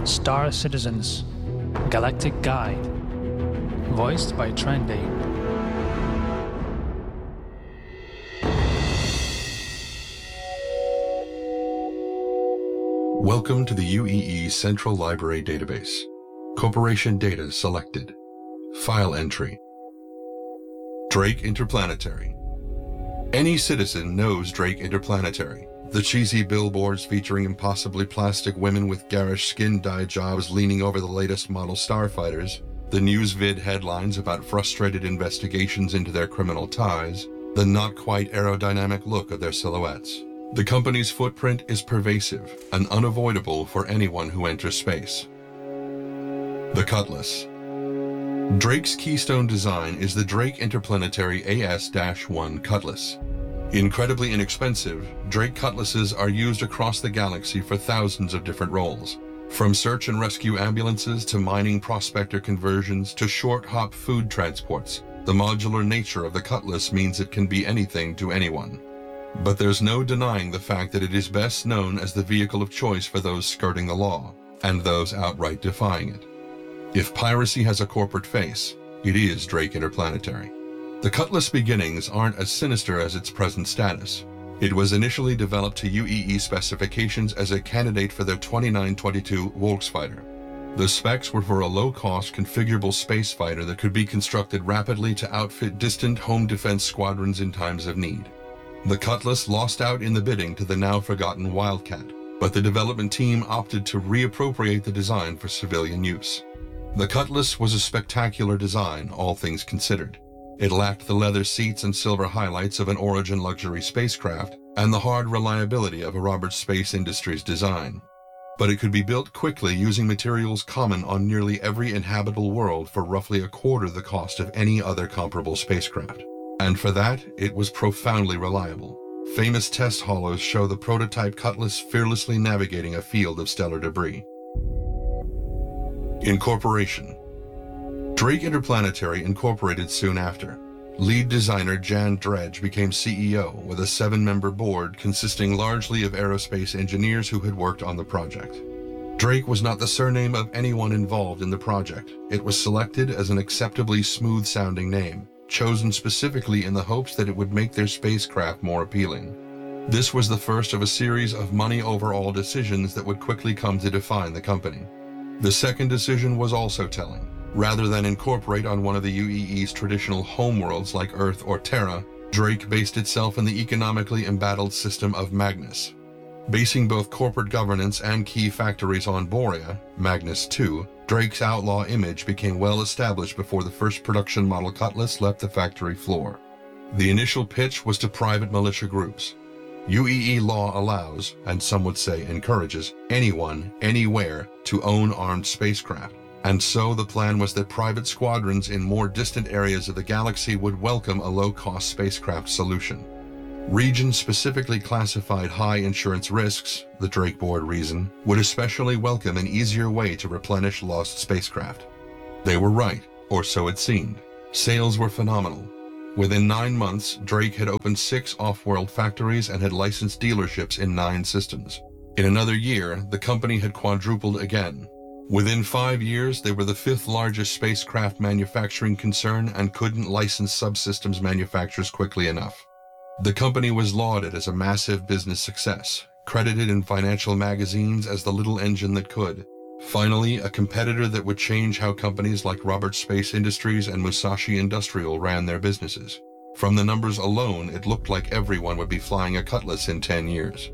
Star Citizens Galactic Guide, voiced by Trendy. Welcome to the UEE Central Library Database. Corporation data selected. File entry. Drake Interplanetary. Any citizen knows Drake Interplanetary. The cheesy billboards featuring impossibly plastic women with garish skin dye jobs leaning over the latest model starfighters, the news vid headlines about frustrated investigations into their criminal ties, the not quite aerodynamic look of their silhouettes. The company's footprint is pervasive and unavoidable for anyone who enters space. The Cutlass. Drake's keystone design is the Drake Interplanetary AS-1 Cutlass. Incredibly inexpensive, Drake Cutlasses are used across the galaxy for thousands of different roles. From search and rescue ambulances to mining prospector conversions to short-hop food transports, the modular nature of the Cutlass means it can be anything to anyone. But there's no denying the fact that it is best known as the vehicle of choice for those skirting the law, and those outright defying it. If piracy has a corporate face, it is Drake Interplanetary. The Cutlass beginnings aren't as sinister as its present status. It was initially developed to UEE specifications as a candidate for their 2922 Volksfighter. The specs were for a low-cost, configurable space fighter that could be constructed rapidly to outfit distant home defense squadrons in times of need. The Cutlass lost out in the bidding to the now-forgotten Wildcat, but the development team opted to reappropriate the design for civilian use. The Cutlass was a spectacular design, all things considered. It lacked the leather seats and silver highlights of an Origin luxury spacecraft and the hard reliability of a Roberts Space Industries design. But it could be built quickly using materials common on nearly every inhabitable world for roughly a quarter the cost of any other comparable spacecraft. And for that, it was profoundly reliable. Famous test hollows show the prototype Cutlass fearlessly navigating a field of stellar debris. Incorporation. Drake Interplanetary incorporated soon after. Lead designer Jan Dredge became CEO with a 7-member board consisting largely of aerospace engineers who had worked on the project. Drake was not the surname of anyone involved in the project. It was selected as an acceptably smooth-sounding name, chosen specifically in the hopes that it would make their spacecraft more appealing. This was the first of a series of money-over-all decisions that would quickly come to define the company. The second decision was also telling. Rather than incorporate on one of the UEE's traditional homeworlds like Earth or Terra, Drake based itself in the economically embattled system of Magnus. Basing both corporate governance and key factories on Borea, Magnus II, Drake's outlaw image became well established before the first production model Cutlass left the factory floor. The initial pitch was to private militia groups. UEE law allows, and some would say encourages, anyone, anywhere to own armed spacecraft. And so the plan was that private squadrons in more distant areas of the galaxy would welcome a low-cost spacecraft solution. Regions specifically classified high insurance risks, the Drake board reasoned, would especially welcome an easier way to replenish lost spacecraft. They were right, or so it seemed. Sales were phenomenal. Within 9 months, Drake had opened 6 off-world factories and had licensed dealerships in 9 systems. In another year, the company had quadrupled again. Within 5 years, they were the 5th largest spacecraft manufacturing concern and couldn't license subsystems manufacturers quickly enough. The company was lauded as a massive business success, credited in financial magazines as the little engine that could. Finally, a competitor that would change how companies like Roberts Space Industries and Musashi Industrial ran their businesses. From the numbers alone, it looked like everyone would be flying a Cutlass in 10 years.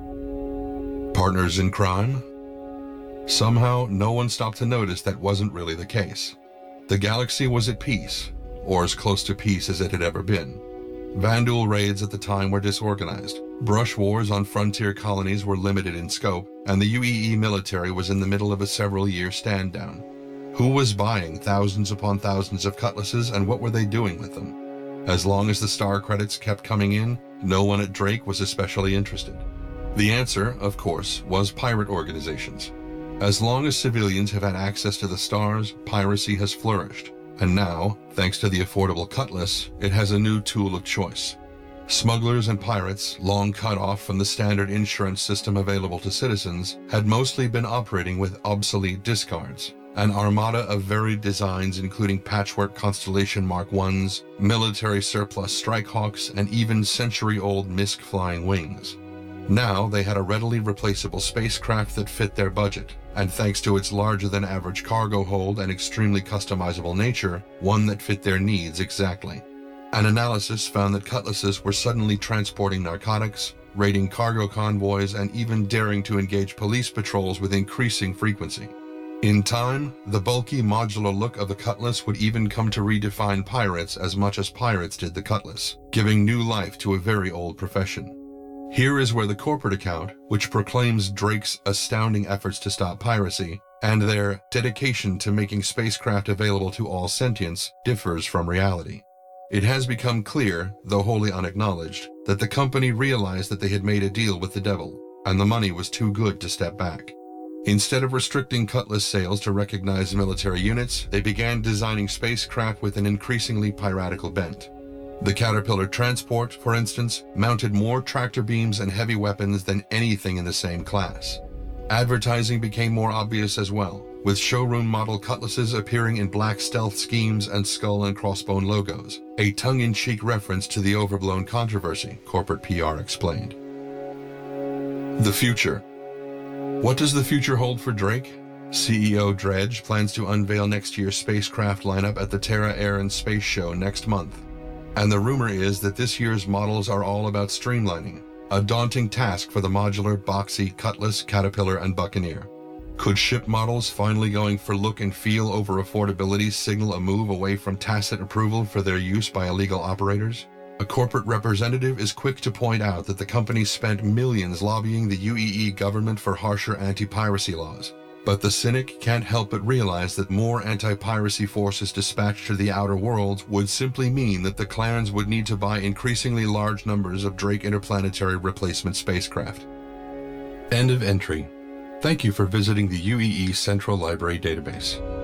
Partners in crime? Somehow, no one stopped to notice that wasn't really the case. The galaxy was at peace, or as close to peace as it had ever been. Vanduul raids at the time were disorganized. Brush wars on frontier colonies were limited in scope, and the UEE military was in the middle of a several-year stand-down. Who was buying thousands upon thousands of Cutlasses, and what were they doing with them? As long as the star credits kept coming in, no one at Drake was especially interested. The answer, of course, was pirate organizations. As long as civilians have had access to the stars, piracy has flourished. And now, thanks to the affordable Cutlass, it has a new tool of choice. Smugglers and pirates, long cut off from the standard insurance system available to citizens, had mostly been operating with obsolete discards. An armada of varied designs including patchwork Constellation Mark Is, military surplus Strikehawks, and even century-old MISC flying wings. Now they had a readily replaceable spacecraft that fit their budget, and thanks to its larger-than-average cargo hold and extremely customizable nature, one that fit their needs exactly. An analysis found that Cutlasses were suddenly transporting narcotics, raiding cargo convoys, and even daring to engage police patrols with increasing frequency. In time, the bulky, modular look of the Cutlass would even come to redefine pirates as much as pirates did the Cutlass, giving new life to a very old profession. Here is where the corporate account, which proclaims Drake's astounding efforts to stop piracy, and their dedication to making spacecraft available to all sentients, differs from reality. It has become clear, though wholly unacknowledged, that the company realized that they had made a deal with the devil, and the money was too good to step back. Instead of restricting Cutlass sales to recognized military units, they began designing spacecraft with an increasingly piratical bent. The Caterpillar transport, for instance, mounted more tractor beams and heavy weapons than anything in the same class. Advertising became more obvious as well, with showroom model Cutlasses appearing in black stealth schemes and skull and crossbone logos, a tongue-in-cheek reference to the overblown controversy, corporate PR explained. The future. What does the future hold for Drake? CEO Dredge plans to unveil next year's spacecraft lineup at the Terra Air and Space Show next month. And the rumor is that this year's models are all about streamlining, a daunting task for the modular, boxy Cutlass, Caterpillar, and Buccaneer. Could ship models finally going for look and feel over affordability signal a move away from tacit approval for their use by illegal operators? A corporate representative is quick to point out that the company spent millions lobbying the UAE government for harsher anti-piracy laws. But the cynic can't help but realize that more anti-piracy forces dispatched to the outer worlds would simply mean that the clans would need to buy increasingly large numbers of Drake interplanetary replacement spacecraft. End of entry. Thank you for visiting the UAE Central Library database.